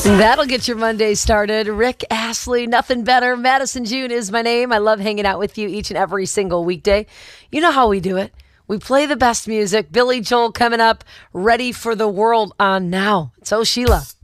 That'll get your Monday started. Rick Astley, nothing better. Madison June is my name. I love hanging out with you each and every single weekday. You know how we do it. We play the best music. Billy Joel coming up, Ready for the World on now. So Sheila.